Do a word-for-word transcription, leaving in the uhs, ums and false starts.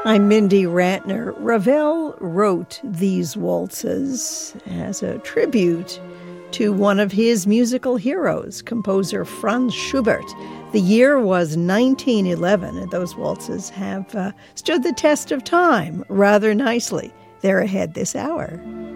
I'm Mindy Rantner. Ravel wrote these waltzes as a tribute to one of his musical heroes, composer Franz Schubert. The year was nineteen eleven, and those waltzes have uh, stood the test of time rather nicely. They're ahead this hour.